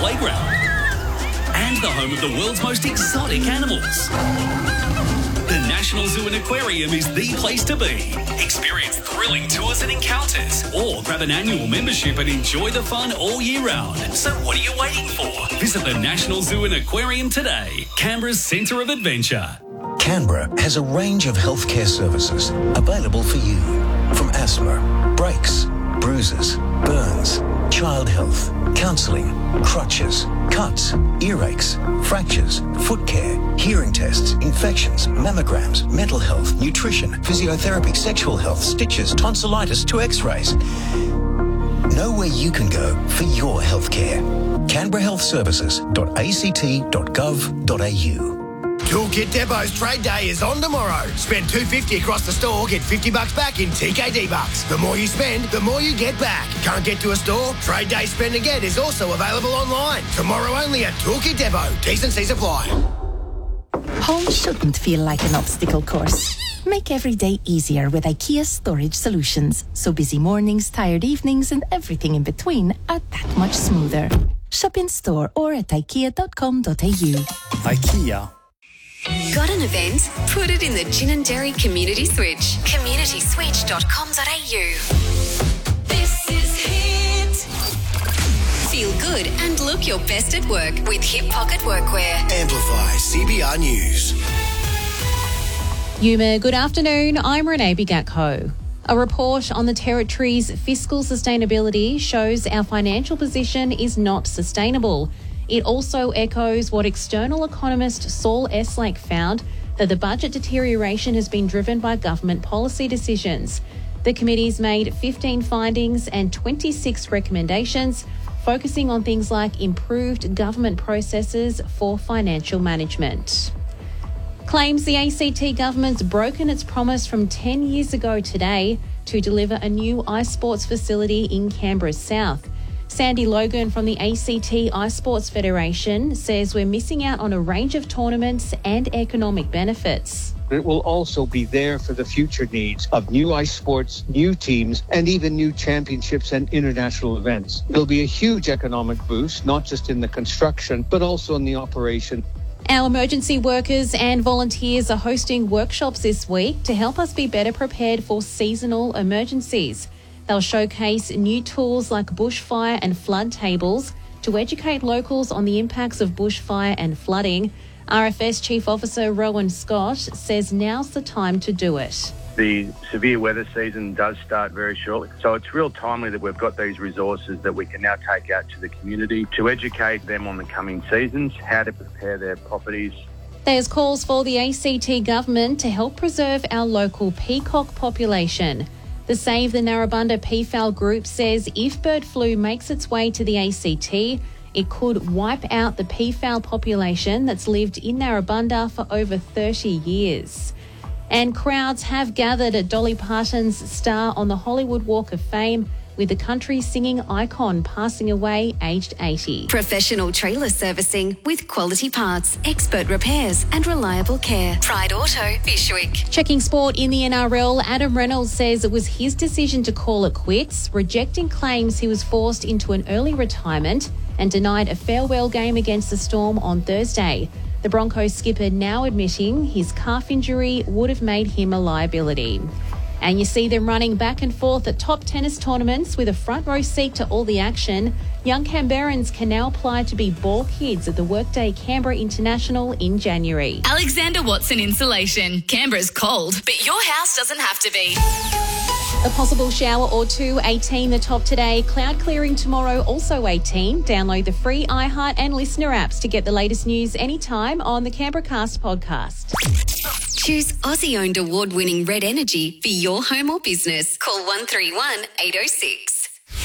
playground and the home of the world's most exotic animals. The National Zoo and Aquarium is the place to be. Experience thrilling tours and encounters, or grab an annual membership and enjoy the fun all year round. So what are you waiting for? Visit the National Zoo and Aquarium today, Canberra's centre of adventure. Canberra has a range of healthcare services available for you, from asthma, brakes, bruises, burns, child health, counselling, crutches, cuts, earaches, fractures, foot care, hearing tests, infections, mammograms, mental health, nutrition, physiotherapy, sexual health, stitches, tonsillitis to x-rays. Know where you can go for your healthcare. CanberraHealthServices.act.gov.au. Toolkit Depot's trade day is on tomorrow. Spend $250 across the store, get $50 back in TKD bucks. The more you spend, the more you get back. Can't get to a store? Trade day spend and get is also available online. Tomorrow only at Toolkit Depot. T's and C's apply. Home shouldn't feel like an obstacle course. Make every day easier with IKEA storage solutions. So busy mornings, tired evenings and everything in between are that much smoother. Shop in store or at ikea.com.au. IKEA. Got an event? Put it in the Gin & Dairy Community Switch. communityswitch.com.au. This is Hit. Feel good and look your best at work with Hip Pocket Workwear. Amplify CBR News. Yuma, good afternoon. I'm Renee Bigatko. A report on the Territory's fiscal sustainability shows our financial position is not sustainable. It also echoes what external economist Saul Eslake found, that the budget deterioration has been driven by government policy decisions. The committee's made 15 findings and 26 recommendations, focusing on things like improved government processes for financial management. Claims the ACT government's broken its promise from 10 years ago today to deliver a new ice sports facility in Canberra's south. Sandy Logan from the ACT Ice Sports Federation says we're missing out on a range of tournaments and economic benefits. It will also be there for the future needs of new ice sports, new teams, and even new championships and international events. It'll be a huge economic boost, not just in the construction, but also in the operation. Our emergency workers and volunteers are hosting workshops this week to help us be better prepared for seasonal emergencies. They'll showcase new tools like bushfire and flood tables to educate locals on the impacts of bushfire and flooding. RFS Chief Officer Rowan Scott says now's the time to do it. The severe weather season does start very shortly, so it's real timely that we've got these resources that we can now take out to the community to educate them on the coming seasons, how to prepare their properties. There's calls for the ACT government to help preserve our local peacock population. The Save the Narrabundah Peafowl group says if bird flu makes its way to the ACT, it could wipe out the peafowl population that's lived in Narrabundah for over 30 years. And crowds have gathered at Dolly Parton's star on the Hollywood Walk of Fame, with the country singing icon passing away aged 80. Professional trailer servicing with quality parts, expert repairs and reliable care. Pride Auto, Fishwick. Checking sport in the NRL, Adam Reynolds says it was his decision to call it quits, rejecting claims he was forced into an early retirement and denied a farewell game against the Storm on Thursday. The Broncos skipper now admitting his calf injury would have made him a liability. And you see them running back and forth at top tennis tournaments with a front row seat to all the action. Young Canberrans can now apply to be ball kids at the Workday Canberra International in January. Alexander Watson Insulation. Canberra's cold, but your house doesn't have to be. A possible shower or two, 18 the top today. Cloud clearing tomorrow, also 18. Download the free iHeart and Listener apps to get the latest news anytime on the Canberra Cast podcast. Choose Aussie-owned award-winning Red Energy for your home or business. Call 131 806.